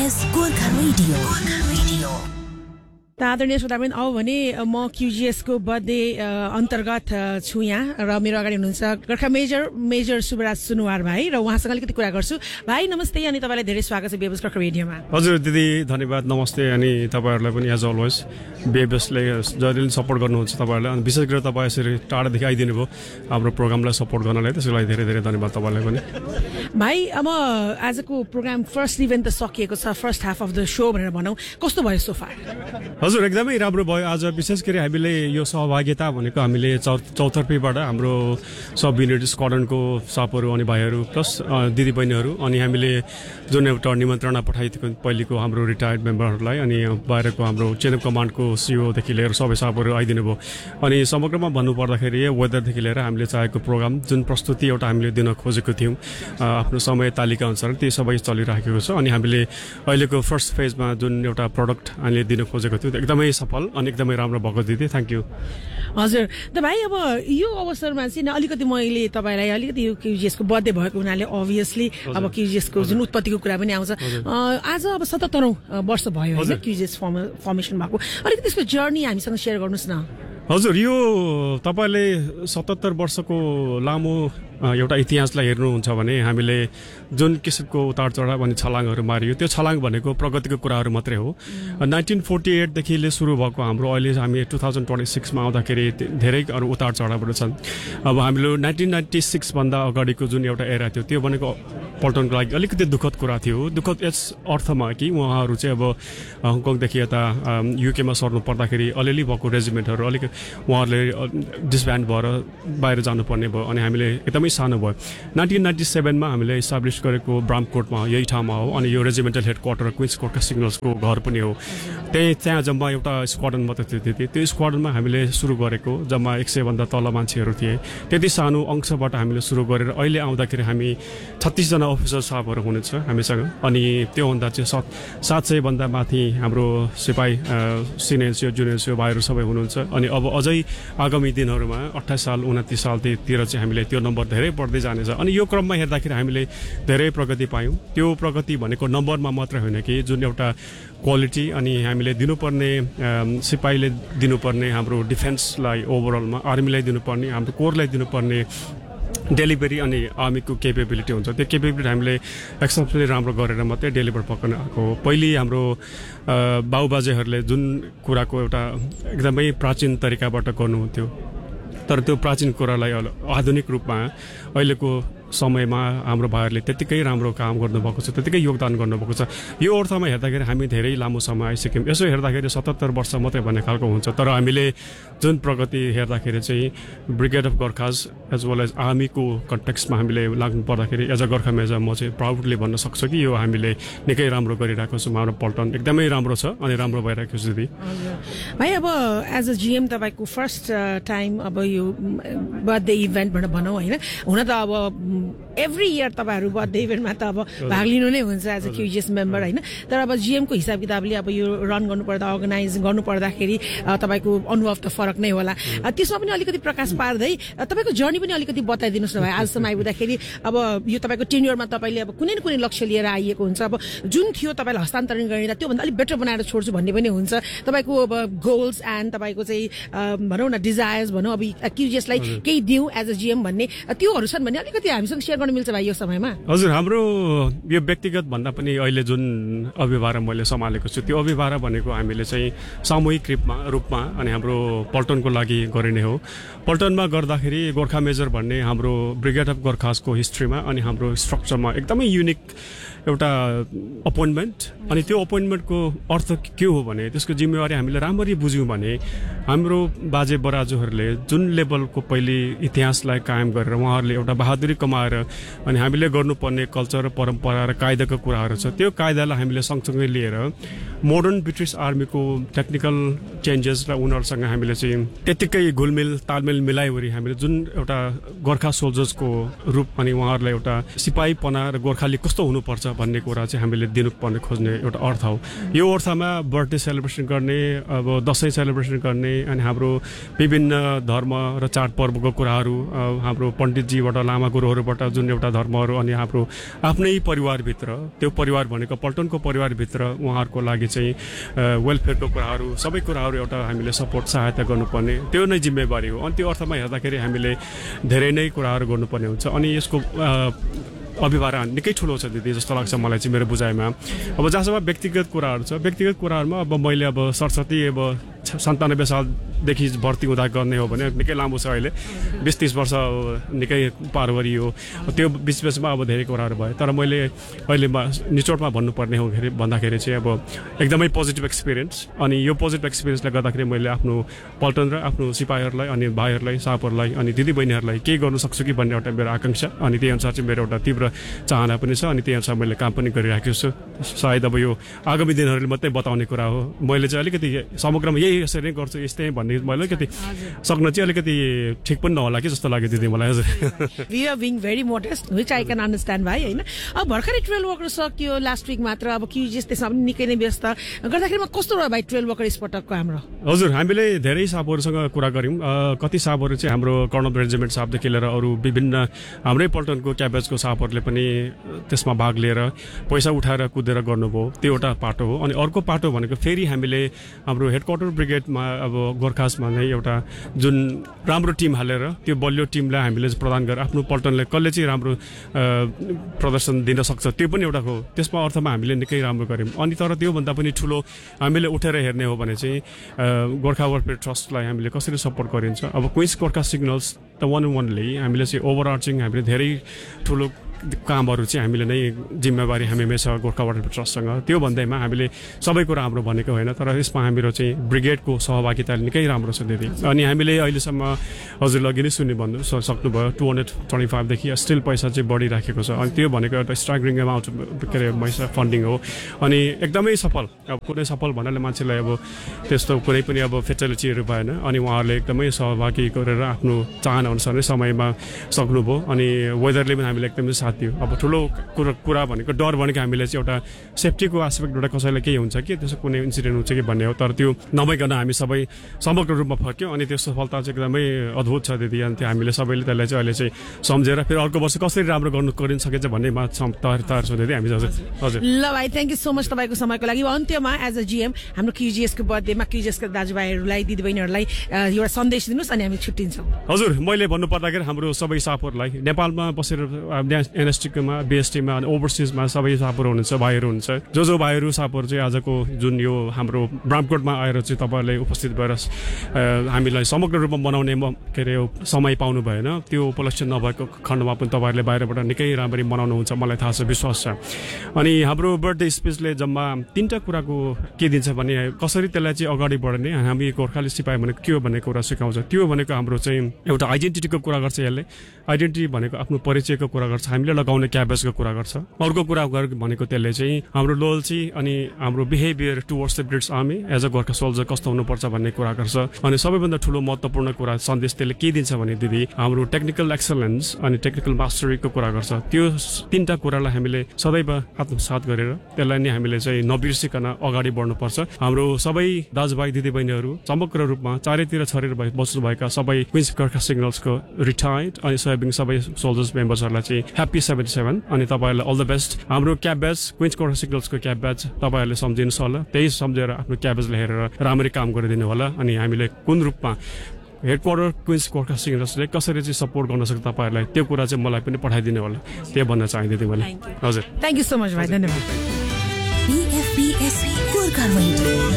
Is Gorkha radio. आदरणीय श्रोतावृन्द, अब भने म क्युजिएस को बर्थडे अन्तर्गत छु यहाँ र मेरो अगाडि हुनुहुन्छ गोर्खा मेजर सुबराज सुनुवार भाइ र उहाँसँग अलिकति कुरा गर्छु। भाइ नमस्ते अनि तपाईँलाई धेरै स्वागत छ बेबस गोर्खा रेडियोमा। हजुर दिदी धन्यवाद, नमस्ते। अनि तपाईँहरूलाई पनि एज अलवेज बेबसले जहिले सपोर्ट गर्नुहुन्छ तपाईँहरूलाई, अनि विशेष गरेर तपाईँ यसरी टाढादेखि आइदिनु भयो हाम्रो प्रोग्रामलाई सपोर्ट गर्नलाई, त्यसको लागि धेरै धेरै धन्यवाद तपाईँलाई पनि। भाइ अब आजको प्रोग्राम फर्स्ट इभेन्ट त सकिएको छ, first half of the so भनेर भनौँ, कस्तो भयो सोफा? हजुर एकदमै राम्रो भयो। आज विशेष गरी हामीले यो सहभागिता भनेको हामीले चौतर्फीबाट हाम्रो सब युनिट स्क्वाड्रनको सापहरू अनि भाइहरू प्लस दिदीबहिनीहरू, अनि हामीले जुन एउटा निमन्त्रणा पठाइदिएको पहिलेको हाम्रो रिटायर्ड मेम्बरहरूलाई, अनि बाहिरको हाम्रो चेन अफ कमान्डको सिओदेखि लिएर सबै सापहरू आइदिनु भयो। अनि समग्रमा भन्नुपर्दाखेरि वेदरदेखि लिएर हामीले चाहेको प्रोग्राम जुन प्रस्तुति एउटा हामीले दिन खोजेको थियौँ आफ्नो समय तालिका अनुसार त्यो सबै चलिराखेको छ। अनि हामीले अहिलेको फर्स्ट फेजमा जुन एउटा प्रडक्ट हामीले दिन खोजेको थियो एकदमै सफल अनि एकदमै राम्रो भएको दिदी, थ्याङ्क यू। हजुर त भाइ, अब यो अवसरमा चाहिँ अलिकति मैले तपाईँलाई अलिकति यो क्युजिएसको बर्थडे भएको हुनाले अभियसली अब क्युजिएसको जुन उत्पत्तिको कुरा पनि आउँछ। आज अब 77औं वर्ष भयो होइन क्युजिएस फर्मेसन भएको, अलिकति त्यसको जर्नी हामीसँग सेयर गर्नुहोस् न। हजुर, यो तपाईँले 77 वर्षको लामो एउटा इतिहासलाई हेर्नुहुन्छ भने हामीले जुन किसिमको उतार चढाव अनि छलाङहरू मारियो, त्यो छलाङ भनेको प्रगतिको कुराहरू मात्रै हो। 1948देखि सुरु भएको हाम्रो अहिले हामी 2026मा आउँदाखेरि धेरै अरू उतार चढावहरू छन्। अब हामीले 1996 भन्दा अगाडिको जुन एउटा एरा थियो त्यो भनेको पल्टनको लागि अलिकति दुःखद कुरा थियो। दुःखद यस अर्थमा कि उहाँहरू चाहिँ अब हङकङदेखि यता युकेमा सर्नु पर्दाखेरि अलिअलि भएको रेजिमेन्टहरू अलिक उहाँहरूले डिसब्यान्ड भएर बाहिर जानुपर्ने भयो, अनि हामीले एकदमै सानो भयो। 1997मा हामीले इस्टाब्लिस गरेको ब्रामकोटमा यही ठाउँमा हो, अनि यो रेजिमेन्टल हेड क्वार्टर क्विन्स कोर्टका सिग्नल्सको घर पनि हो। त्यहाँ जम्मा एउटा स्क्वाडन मात्रै थियो। त्यो स्क्वाडनमा हामीले सुरु गरेको जम्मा 100 भन्दा तल मान्छेहरू थिए। त्यति सानो अंशबाट हामीले सुरु गरेर अहिले आउँदाखेरि हामी 36 जना अफिसर साहबहरू हुनुहुन्छ हामीसँग, अनि त्योभन्दा चाहिँ 700 भन्दा माथि हाम्रो सिपाही सिनियर जुनियर भाइहरू सबै हुनुहुन्छ। अनि अब अझै आगामी दिनहरूमा 28 साल 29 सालतिर चाहिँ हामीले त्यो नम्बर धेरै बढ्दै जानेछ। अनि यो क्रममा हेर्दाखेरि हामीले धेरै प्रगति पायौँ। त्यो प्रगति भनेको नम्बरमा मात्र होइन कि जुन एउटा क्वालिटी अनि हामीले दिनुपर्ने सिपाहीले दिनुपर्ने हाम्रो डिफेन्सलाई ओभरअलमा, आर्मीलाई दिनुपर्ने हाम्रो कोरलाई दिनुपर्ने डेलिभरी अनि आर्मीको केपेबिलिटी हुन्छ, त्यो केपेबिलिटी हामीले एक्सेप्सनली राम्रो गरेर मात्रै डेलिभर पकाउनु आएको हो। पहिले हाम्रो बाबुबाजेहरूले जुन कुराको एउटा एकदमै प्राचीन तरिकाबाट गर्नुहुन्थ्यो, तर त्यो प्राचीन कुरालाई आधुनिक रूपमा अहिलेको समयमा हाम्रो भाइहरूले त्यतिकै राम्रो काम गर्नुभएको छ, त्यतिकै योगदान गर्नुभएको छ। यो अर्थमा हेर्दाखेरि हामी धेरै लामो समय आइसक्यौँ। यसो हेर्दाखेरि 77 वर्ष मात्रै भन्ने खालको हुन्छ, तर हामीले जुन प्रगति हेर्दाखेरि चाहिँ brigade of Gorkhas as well as आर्मीको कन्टेक्स्टमा हामीले लाग्नु पर्दाखेरि एज अ गोर्खा मेजर म चाहिँ प्राउडली भन्न सक्छु कि यो हामीले निकै राम्रो गरिरहेको छौँ। हाम्रो पल्टन एकदमै राम्रो छ अनि राम्रो भइरहेको छ दिदी। भाइ, अब एज अ जिएम तपाईँको फर्स्ट टाइम अब यो बर्थडे इभेन्ट भनेर भनौँ होइन, हुन त अब एभ्री इयर तपाईँहरू बर्थडे इभेन्टमा त अब भाग लिनु नै हुन्छ एज अ क्युजिएस मेम्बर होइन, तर अब जिएमको हिसाब किताबले अब यो रन गर्नुपर्दा अर्गनाइज गर्नुपर्दाखेरि तपाईँको अनुभव त फरक नै होला। त्यसमा पनि अलिकति प्रकाश पार्दै तपाईँको जर्नी पनि अलिकति बताइदिनुहोस् न भाइ। आजसम्म आइपुग्दाखेरि अब यो तपाईँको टेन्युरमा तपाईँले अब कुनै न कुनै लक्ष्य लिएर आइएको हुन्छ, अब जुन थियो तपाईँलाई हस्तान्तरण गरेर त्योभन्दा अलिक बेटर बनाएर छोड्छु भन्ने पनि हुन्छ, तपाईँको अब गोल्स एन्ड तपाईँको चाहिँ भनौँ न डिजायर्स भनौँ, अब क्युजिएसलाई केही दिउँ एज अ जिएम भन्ने त्योहरू छन् भने अलिकति हामीसँग सेयर गर्न मिल्छ भाइ यो समयमा? हजुर, हाम्रो यो व्यक्तिगत भन्दा पनि अहिले जुन अभिभार मैले सम्हालेको छु त्यो अभिभार भनेको हामीले चाहिँ सामूहिक रूपमा अनि हाम्रो पल्टनको लागि गरिने हो। पल्टनमा गर्दाखेरि गोर्खा मेजर भन्ने हाम्रो ब्रिगेड अफ गोर्खासको हिस्ट्रीमा अनि हाम्रो स्ट्रक्चरमा एकदमै युनिक एउटा अपोइन्टमेन्ट, अनि त्यो अपोइन्टमेन्टको अर्थ के हो भने त्यसको जिम्मेवारी हामीले राम्ररी बुझ्यौँ भने हाम्रो बाजे बराजुहरूले जुन लेभलको पहिले इतिहासलाई कायम गरेर उहाँहरूले एउटा बहादुरी कमाएर अनि हामीले गर्नुपर्ने कल्चर परम्परा र कायदाको कुराहरू छ, त्यो कायदालाई हामीले सँगसँगै लिएर मोडर्न ब्रिटिस आर्मीको टेक्निकल चेन्जेस र उनीहरूसँग हामीले चाहिँ त्यत्तिकै घुलमिल तालमेल मिलाइवरी हामीले जुन एउटा गोर्खा सोल्जर्सको रूप अनि उहाँहरूलाई एउटा सिपाहीपना र गोर्खाली कस्तो हुनुपर्छ भन्ने कुरा चाहिँ हामीले दिनुपर्ने खोज्ने एउटा अर्थ हो। यो अर्थमा बर्थडे सेलिब्रेसन गर्ने, अब दसैँ सेलिब्रेसन गर्ने, अनि हाम्रो विभिन्न धर्म र चाडपर्वको कुराहरू, हाम्रो पण्डितजीबाट लामा गुरुहरूबाट जुन एउटा धर्महरू, अनि हाम्रो आफ्नै परिवारभित्र, त्यो परिवार भनेको पल्टनको परिवारभित्र उहाँहरूको लागि चाहिँ वेलफेयरको कुराहरू, सबै कुराहरू एउटा हामीले सपोर्ट सहायता गर्नुपर्ने त्यो नै जिम्मेवारी हो। अनि त्यो अर्थमा हेर्दाखेरि हामीले धेरै नै कुराहरू गर्नुपर्ने हुन्छ। अनि यसको अभिभार निकै ठुलो छ दिदी जस्तो लाग्छ मलाई चाहिँ मेरो बुझाइमा। अब जहाँसम्म व्यक्तिगत कुराहरू छ, व्यक्तिगत कुराहरूमा अब मैले अब सरस्वती अब 97 सालदेखि भर्ती हुँदा गर्ने हो भने निकै लामो छ, अहिले 20-30 वर्ष निकै पारवरी हो। त्यो बिचमा अब धेरै कुराहरू भयो, तर मैले अहिले निचोडमा भन्नुपर्ने हो भन्दाखेरि चाहिँ अब एकदमै पोजिटिभ एक्सपिरियन्स। अनि यो पोजिटिभ एक्सपिरियन्सले गर्दाखेरि मैले आफ्नो पल्टन र आफ्नो सिपाहीहरूलाई, अनि भाइहरूलाई, सापहरूलाई, अनि दिदीबहिनीहरूलाई के गर्नु सक्छु कि भन्ने एउटा मेरो आकांक्षा, अनि त्यही अनुसार चाहिँ मेरो एउटा तीव्र चाहना पनि छ, अनि त्यही अनुसार मैले काम पनि गरिराखेको छु। सायद अब यो आगामी दिनहरूले मात्रै बताउने कुरा हो। मैले चाहिँ अलिकति समग्रमा यही यसरी नै गर्छु यस्तै भन्ने मैले अलिकति सक्न चाहिँ अलिकति ठिक पनि नहोला कि जस्तो लाग्यो दिदी मलाई। हजुर, we are being very modest which I can understand भाइ, हैन? अब भर्खरै 12 वर्कर सकियो लास्ट विक मात्र, अब क्युजिएस त्यसमा पनि निकै नै व्यस्त गर्दाखेरिमा कस्तो रह्यो भाइ 12 वर्कर यसपटकको हाम्रो? हजुर, हामीले धेरै सापहरूसँग कुरा गऱ्यौँ। कति सापहरू चाहिँ हाम्रो कर्नल रेजिमेन्ट सापदेखि लिएर अरू विभिन्न हाम्रै पल्टनको क्याबेजको सापहरूले पनि त्यसमा भाग लिएर पैसा उठाएर कुदेर गर्नुभयो, त्यो एउटा पाटो हो। अनि अर्को पाटो भनेको फेरि हामीले हाम्रो हेडक्वार्टर ब्रिगेडमा अब गोर्खासमा नै एउटा जुन राम्रो टिम हालेर त्यो बलियो टिमलाई हामीले प्रदान गरेर आफ्नो पल्टनले कसले चाहिँ राम्रो प्रदर्शन दिन सक्छ त्यो पनि एउटा हो। त्यसमा अर्थमा हामीले निकै राम्रो गऱ्यौँ। अनि तर त्योभन्दा पनि ठुलो हामीले उठेर हेर्ने हो भने चाहिँ गोर्खा वेलफेयर ट्रस्टलाई हामीले कसरी सपोर्ट गरिन्छ। अब Queens Gorkha signals the one and only हामीले चाहिँ ओभरआर्चिङ हामीले धेरै ठुलो कामहरू चाहिँ हामीले नै जिम्मेवारी हामीमै छ गोर्खा वेलफेयर ट्रस्टसँग। त्यो भन्दैमा हामीले सबै कुरा हाम्रो भनेको होइन, तर यसमा हाम्रो चाहिँ ब्रिगेडको सहभागिता निकै राम्रो छ दिदी। अनि हामीले अहिलेसम्म हजुरले अघि नै भन्नु सक्नुभयो 225 देखि स्टिल पैसा चाहिँ बढिराखेको छ। अनि त्यो भनेको एउटा स्ट्राइगरिङ एमाउन्ट के अरे पैसा फन्डिङ हो। अनि एकदमै सफल, अब कुनै सफल भन्नाले मान्छेलाई अब त्यस्तो कुनै पनि अब फेसिलिटीहरू भएन, अनि उहाँहरूले एकदमै सहभागी गरेर आफ्नो चाहना अनुसार नै समयमा सक्नुभयो। अनि वेदरले पनि हामीले एकदमै साथ दियो। अब ठुलो कुरा भनेको डर भनेको हामीले चाहिँ एउटा सेफ्टीको एस्पेक्ट एउटा कसैलाई केही हुन्छ कि त्यसो कुनै इन्सिडेन्ट हुन्छ कि भन्ने हो, तर त्यो नभइकन हामी सबै समग्र रूपमा फर्क्यौँ। अनि त्यो सफलता चाहिँ एकदमै अद्भुत छ दिदी। अनि त्यो हामीले सबैले त्यसलाई चाहिँ अहिले चाहिँ सम्झेर फेरि अर्को वर्ष कसरी राम्रो गर्न सकिन्छ भन्नेमा तयार छौँ दिदी हामी। हजुर ल भाइ, थ्याङ्क यू सो मच तपाईँको समयको लागि। अन्त्यमा एज अ जिएम हाम्रो क्युजिएसको बर्थडेमा क्युजिएसका दाजुभाइहरूलाई दिदीबहिनीहरूलाई एउटा सन्देश दिनुहोस् अनि हामी छुट्टिन्छौँ। हजुर, मैले भन्नुपर्दाखेरि हाम्रो सबै सापहरूलाई नेपालमा बसेर एनएसटीमा, बिएसटीमा, अनि ओभरसिजमा सबै सापहरू हुनुहुन्छ, भाइहरू हुनुहुन्छ। जो भाइहरू सापहरू चाहिँ आजको जुन यो हाम्रो ब्रामकोटमा आएर चाहिँ तपाईँहरूले उपस्थित भएर हामीलाई समग्र रूपमा मनाउने के अरे समय पाउनु भएन, त्यो उपलक्ष्य नभएको खण्डमा पनि तपाईँहरूले बाहिरबाट निकै राम्ररी मनाउनुहुन्छ, मलाई थाहा छ, विश्वास छ। अनि हाम्रो बर्थडे स्पिचले जम्मा 3टा कुराको के दिन्छ भने कसरी त्यसलाई चाहिँ अगाडि बढाउने, हामी गोर्खाली सिपाही भनेको के हो भन्ने कुरा सिकाउँछ। त्यो भनेको हाम्रो चाहिँ एउटा आइडेन्टिटीको कुरा गर्छ। यसले आइडेन्टिटी भनेको आफ्नो परिचयको कुरा गर्छ, हामीले लगाउने क्याबेजको कुरा गर्छ। अर्को कुरा भनेको त्यसले चाहिँ हाम्रो लोयल्टी अनि हाम्रो behaviour towards the British army as a Gorkha soldier कस्तो हुनुपर्छ भन्ने कुरा गर्छ। अनि सबैभन्दा ठुलो महत्त्वपूर्ण कुरा सन्देश त्यसले के दिन्छ भने दिदी हाम्रो टेक्निकल एक्सलेन्स अनि टेक्निकल मास्टरीको कुरा गर्छ। त्यो 3टा कुरालाई हामीले सदैव आत्मसात गरेर त्यसलाई नै हामीले चाहिँ नबिर्सिकन अगाडि बढ्नुपर्छ। हाम्रो सबै दाजुभाइ दिदीबहिनीहरू समग्र रूपमा चारैतिर छरेर बस्नुभएका सबै क्विन्स गोर्खा सिग्नल्सको रिटायर्ड अनि सबै सोल्जर्स मेम्बर्सहरूलाई चाहिँ ह्याप्पी 77। अनि तपाईँहरूलाई अल द बेस्ट। हाम्रो cab batch Queens Gorkha सिग्नल्सको cab batch तपाईँहरूले सम्झिनुहोस् होला, त्यही सम्झेर आफ्नो क्याबेजलाई हेरेर राम्ररी काम गरिदिनु होला। अनि हामीले कुन रूपमा हेडक्वार्टर क्विन्स गोर्खा सिग्नल्सले कसरी चाहिँ सपोर्ट गर्न सक्छ तपाईँहरूलाई त्यो कुरा चाहिँ मलाई पनि पठाइदिनु होला, त्यो भन्न चाहन्छु मैले। हजुर, थ्याङ्क यू सो मच भाइ, धन्यवाद।